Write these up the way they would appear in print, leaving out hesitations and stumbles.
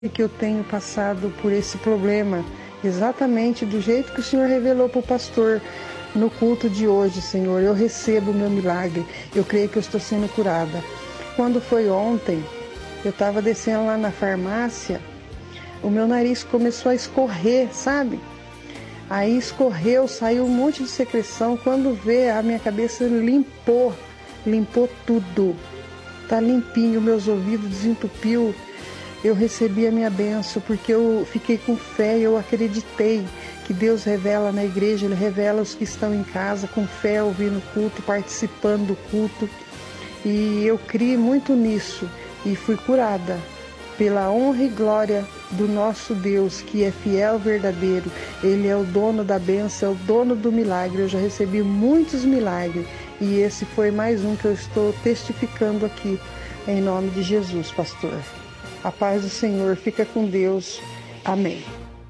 que eu tenho passado por esse problema, exatamente do jeito que o Senhor revelou para o pastor no culto de hoje, Senhor. Eu recebo o meu milagre, eu creio que eu estou sendo curada. Quando foi ontem, eu estava descendo lá na farmácia, o meu nariz começou a escorrer, sabe? Aí escorreu, saiu um monte de secreção. Quando vê, a minha cabeça limpou tudo. Tá limpinho, meus ouvidos desentupiu. Eu recebi a minha bênção, porque eu fiquei com fé, eu acreditei que Deus revela na igreja, Ele revela os que estão em casa, com fé, ouvindo o culto, participando do culto. E eu criei muito nisso e fui curada pela honra e glória do nosso Deus, que é fiel, verdadeiro. Ele é o dono da bênção, é o dono do milagre. Eu já recebi muitos milagres e esse foi mais um que eu estou testificando aqui, em nome de Jesus, pastor. A paz do Senhor, fica com Deus. Amém.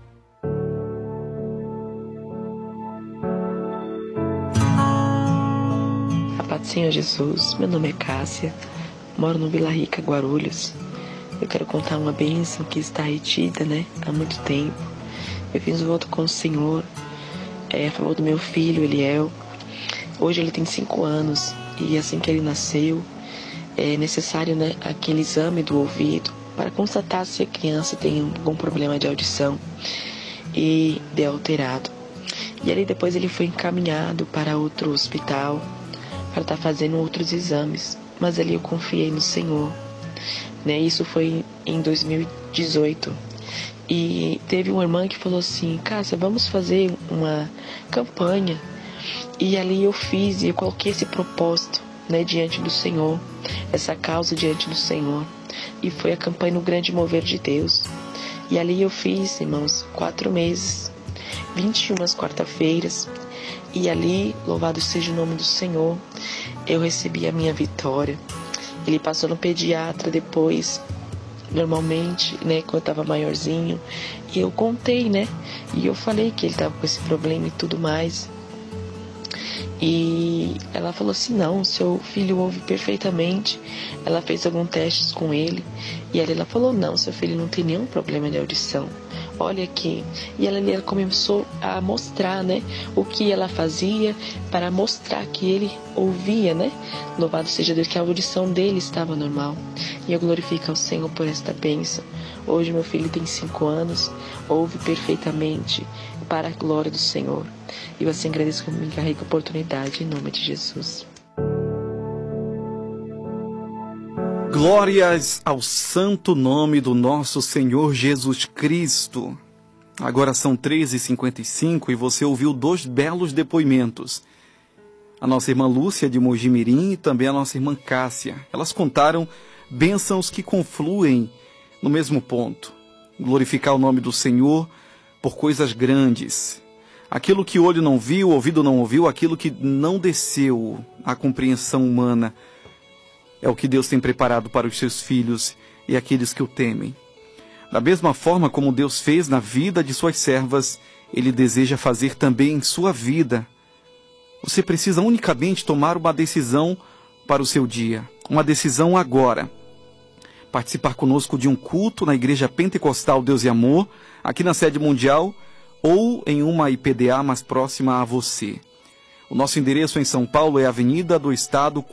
A paz do Senhor Jesus, meu nome é Cássia, moro no Vila Rica, Guarulhos. Eu quero contar uma bênção que está retida, há muito tempo. Eu fiz um voto com o Senhor, a favor do meu filho, Eliel. Hoje ele tem 5 anos e assim que ele nasceu, é necessário, aquele exame do ouvido para constatar se a criança tem algum problema de audição e de alterado. E ali depois ele foi encaminhado para outro hospital para estar fazendo outros exames. Mas ali eu confiei no Senhor. Isso foi em 2018. E teve uma irmã que falou assim: Cássia, vamos fazer uma campanha. E ali eu fiz e eu coloquei esse propósito diante do Senhor, essa causa diante do Senhor. E foi a campanha No Grande Mover de Deus. E ali eu fiz, irmãos, 4 meses, 21 quarta-feiras. E ali, louvado seja o nome do Senhor, eu recebi a minha vitória. Ele passou no pediatra depois, normalmente, quando eu estava maiorzinho. E eu contei, e eu falei que ele estava com esse problema e tudo mais. E ela falou assim: não, seu filho ouve perfeitamente. Ela fez alguns testes com ele. E ela falou: não, seu filho não tem nenhum problema de audição. Olha aqui. E ela começou a mostrar, o que ela fazia para mostrar que ele ouvia, Louvado seja Deus, que a audição dele estava normal. E eu glorifico ao Senhor por esta bênção. Hoje meu filho tem 5 anos, ouve perfeitamente, para a glória do Senhor. E eu assim agradeço por me carregar a oportunidade, em nome de Jesus. Glórias ao santo nome do nosso Senhor Jesus Cristo. Agora são 13h55 e você ouviu 2 belos depoimentos. A nossa irmã Lúcia de Mojimirim e também a nossa irmã Cássia. Elas contaram bênçãos que confluem no mesmo ponto. Glorificar o nome do Senhor por coisas grandes. Aquilo que o olho não viu, o ouvido não ouviu, aquilo que não desceu à compreensão humana, é o que Deus tem preparado para os seus filhos e aqueles que o temem. Da mesma forma como Deus fez na vida de suas servas, Ele deseja fazer também em sua vida. Você precisa unicamente tomar uma decisão para o seu dia. Uma decisão agora. Participar conosco de um culto na Igreja Pentecostal Deus e Amor, aqui na sede mundial, ou em uma IPDA mais próxima a você. O nosso endereço em São Paulo é Avenida do Estado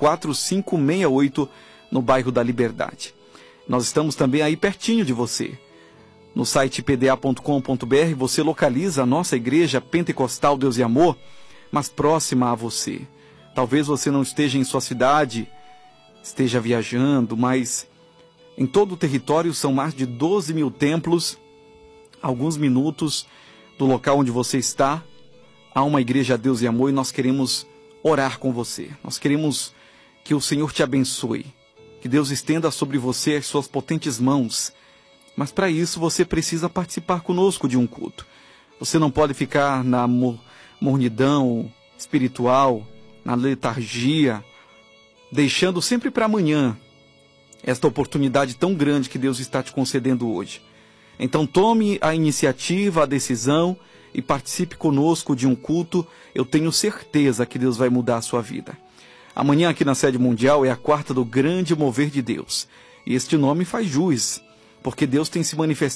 4568, no bairro da Liberdade. Nós estamos também aí pertinho de você. No site ipda.com.br você localiza a nossa Igreja Pentecostal Deus e Amor, mas próxima a você. Talvez você não esteja em sua cidade, esteja viajando, mas em todo o território são mais de 12 mil templos. Alguns minutos do local onde você está, há uma Igreja Deus e Amor e nós queremos orar com você. Nós queremos que o Senhor te abençoe, que Deus estenda sobre você as suas potentes mãos. Mas para isso você precisa participar conosco de um culto. Você não pode ficar na mornidão espiritual, na letargia, deixando sempre para amanhã esta oportunidade tão grande que Deus está te concedendo hoje. Então tome a iniciativa, a decisão e participe conosco de um culto. Eu tenho certeza que Deus vai mudar a sua vida. Amanhã aqui na sede mundial é a 4ª do Grande Mover de Deus. E este nome faz jus, porque Deus tem se manifestado